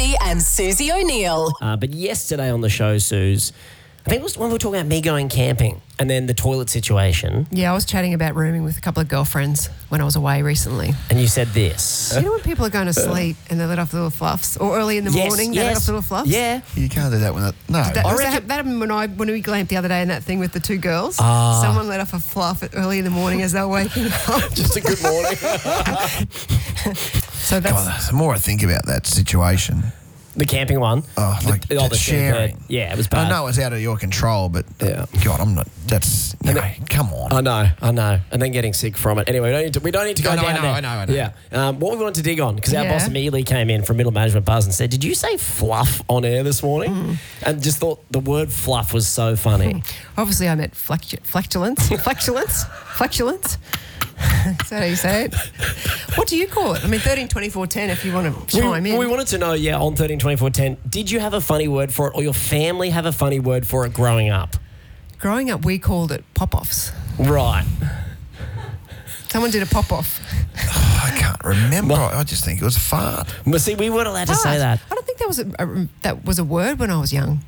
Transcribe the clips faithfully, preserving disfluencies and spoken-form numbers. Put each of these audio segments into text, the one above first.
Lutzi and Susie O'Neill. Uh, but yesterday on the show, Suze, I think it was when we were talking about me going camping and then the toilet situation. Yeah, I was chatting about rooming with a couple of girlfriends when I was away recently. And you said this. You know when people are going to sleep and they let off little fluffs, or early in the Yes, morning they yes. let off little fluffs? Yeah. You can't do that when that. No. That, I was reckon- that, that happened when I when we glamped the other day in that thing with the two girls. Ah. Someone let off a fluff at early in the morning as they were waking up. Just a good morning. So that's God, the more I think about that situation, The camping one. oh, The- like oh, that the shared sharing. bed. Yeah, it was bad. I know it's out of your control, but Yeah. God, I'm not. That's you know, come on. I know, I know. And then getting sick from it. Anyway, we don't need to, we don't need to go I know, down I know, there. I know, I know. Yeah. Um, what we wanted to dig on, because our Yeah. boss immediately came in from Middle Management Buzz and said, did you say fluff on air this morning? Mm. And just thought the word fluff was so funny. obviously I meant flectu- flectulence, flectulence, flectulence. Is that how you say it? What do you call it? I mean, thirteen twenty-four ten. If you want to chime we, in. we wanted to know, yeah, on thirteen twenty-four ten, did you have a funny word for it or your family have a funny word for it growing up? Growing up, we called it pop-offs. Right. Someone did a pop-off. I can't remember. I just think it was fart. But see, we weren't allowed to say Ah, that. I don't think that was a, a that was a word when I was young.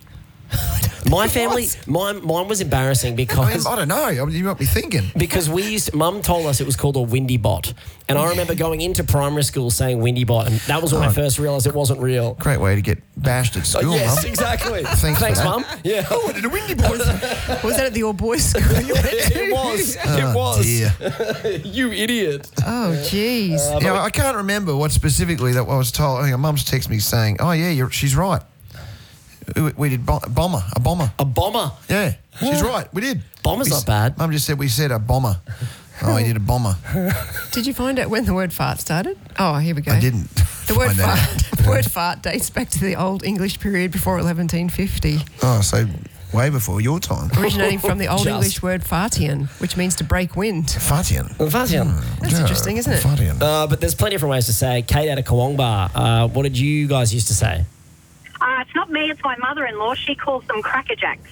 My family, mine, mine was embarrassing I, because... mean, I don't know. I mean, you might be thinking. Because we used, Mum told us it was called a windy bot, and I remember going into primary school saying windy bot, and that was when I Oh. first realised it wasn't real. Great way to get bashed at school, yes, Mum. exactly. Thanks for that. Mum. Yeah. Oh, I did a windy boy. Was that at the all boys school you went to? It was. it Oh, was. dear. You idiot. Oh, jeez. Yeah, I can't remember what specifically that I was told. I think Mum's texted me saying, "Oh yeah, you're, she's right. We, we did bo- bomber, a bomber. A bomber. Yeah, she's right. We did. Bomber's We not s- bad. Mum just said we said a bomber. Oh, he did a bomber. Did you find out when the word fart started? Oh, here we go. I didn't. The word find that fart. out. The word fart dates back to the Old English period before eleven fifty, Oh, so way before your time. originating from the Old Just. English word fartian, which means to break wind. Fatian. Fashion. That's interesting, isn't it? Fatian. Uh, but there's plenty of different ways to say. Kate out of Kawongbar, uh, what did you guys used to say? Uh, it's not me, it's my mother-in-law. She calls them Cracker Jacks.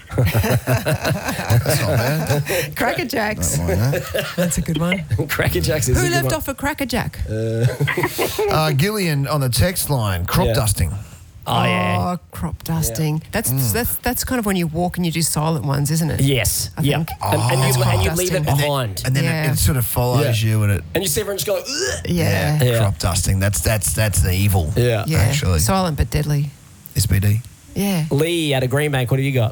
That's not bad. Cracker Jacks. Don't mind that. That's a good one. Cracker Jacks is a Who good left one. off a Cracker Jack? Uh, Gillian on the text line, crop Yeah. dusting. Oh, yeah. Oh, crop dusting. That's that's that's kind of when you walk and you do silent ones, isn't it? Yes. I yeah. think. And, and That's you, and you crop leave it dusting. behind. And then Yeah. it, it sort of follows Yeah. you and it. And you see everyone just go, ugh. Yeah. Yeah. Crop dusting. That's that's that's the evil. Yeah. Yeah. Actually. Silent but deadly. S B D. Yeah. Lee out of Greenbank, what have you got?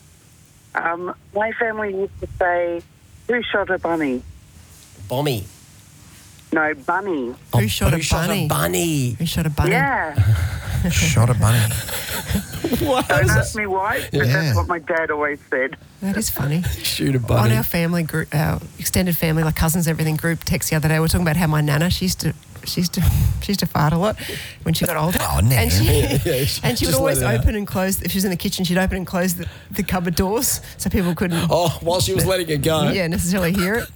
Um, my family used to say, "Who shot a bunny?" Bommy. No, bunny. Who shot a who shot bunny? a bunny? Who shot a bunny? Yeah. Shot a bunny. What? Don't ask me why, but Yeah. that's what my dad always said. That is funny. Shoot a On bunny. our family group, our extended family, like cousins, everything group text the other day, we were talking about how my nana, she used to, she used to, she used to fart a lot when she got older. Oh, Nan. And she, Yeah, she- and she would just always let it out. open and close, if she was in the kitchen, she'd open and close the, the cupboard doors so people couldn't, Oh, while she was letting it go. yeah, necessarily hear it.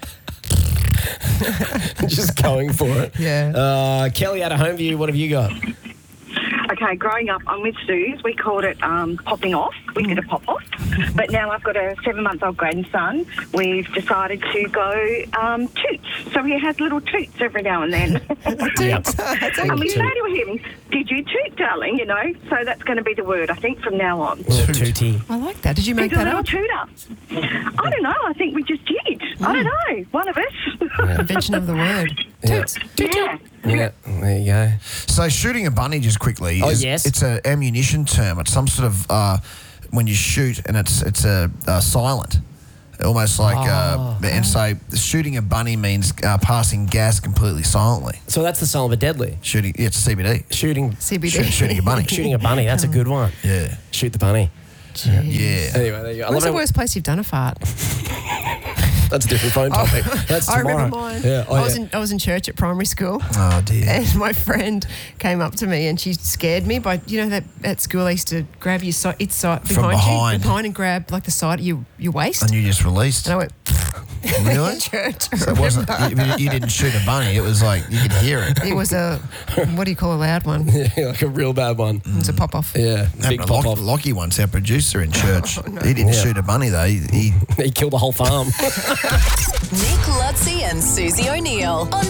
Just going for it. Yeah. Uh, Kelly out of Homeview, what have you got? Okay, growing up, I'm with Suze. We called it um, popping off. We did a pop off. But now I've got a seven-month-old grandson. We've decided to go um, toots. So he has little toots every now and then. Toots. That's and we Toot. say to him, "Did you toot, darling?" You know. So that's going to be the word, I think, from now on. Little tootie. I like that. Did you make He's a that little up? tooter. I don't know. I think we just did. I don't know. One of us. Invention of the word. Yeah. Yeah. Yeah, there you go. So shooting a bunny, just quickly. Oh, is, yes. It's an ammunition term. It's some sort of uh, when you shoot and it's it's a, a silent, almost like. Oh. Uh, and so shooting a bunny means uh, passing gas completely silently. So that's the silent but deadly. Shooting, yeah, it's C B D. Shooting, C B D. Shoot, shooting a bunny. shooting a bunny. That's a good one. Yeah, Shoot the bunny. yeah. Anyway, there you go. I What's love the how- worst place you've done a fart? That's a different phone topic. That's I tomorrow. remember mine. Yeah. Oh, I was yeah. in I was in church at primary school. Oh dear. And my friend came up to me and she scared me by, you know, that at school they used to grab your side, its side From behind, behind. you, behind and grab like the side of your, your waist. And you just released. And I went, Really? in church. So it wasn't. You, you didn't shoot a bunny. It was like you could hear it. It was a, what do you call a loud one? Yeah, like a real bad one. It was a pop off. Yeah, big Happened to pop Lock, off. Lockie once, our producer in church. He didn't Yeah. shoot a bunny though. He, he He killed the whole farm. Nick Lutzi and Susie O'Neill on